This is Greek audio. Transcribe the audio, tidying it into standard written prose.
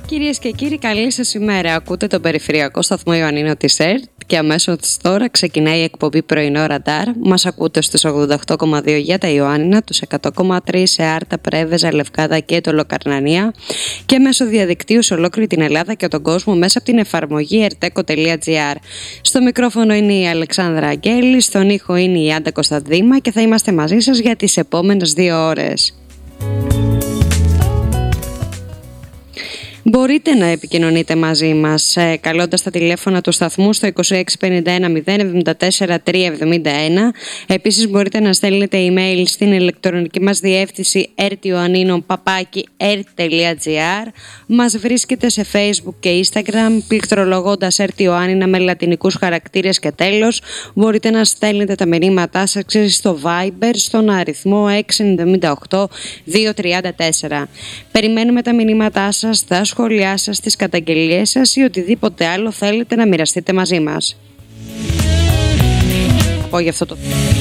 Κυρίες και κύριοι, καλή σας ημέρα. Ακούτε τον περιφερειακό σταθμό Ιωαννίνο της ΕΡΤ και αμέσως τώρα ξεκινάει η εκπομπή Πρωινό Ραντάρ. Μας ακούτε στους 88,2 για τα Ιωάννινα, τους 100,3 σε Άρτα, Πρέβεζα, Λευκάδα και το Λοκαρνανία και μέσω διαδικτύου σε ολόκληρη την Ελλάδα και τον κόσμο μέσα από την εφαρμογή erteco.gr. Στο μικρόφωνο είναι η Αλεξάνδρα Αγγέλη, στον ήχο είναι η Άντα Κωνσταντίμα και θα είμαστε μαζί σας για τις επόμενες 2 ώρες. Μπορείτε να επικοινωνείτε μαζί μας καλώντας τα τηλέφωνα του σταθμού στο 2651 074 371. Επίσης μπορείτε να στέλνετε email στην ηλεκτρονική μας διεύθυνση ertioanninon@ert.gr. Μας βρίσκεται σε Facebook και Instagram πληκτρολογώντας ertioannina με λατινικούς χαρακτήρες και τέλος. Μπορείτε να στέλνετε τα μηνύματά σας στο Viber στον αριθμό 698 234. Περιμένουμε τα μηνύματά σας, τα σχόλιά σας, τις καταγγελίες σας ή οτιδήποτε άλλο θέλετε να μοιραστείτε μαζί μας. Από γι' αυτό το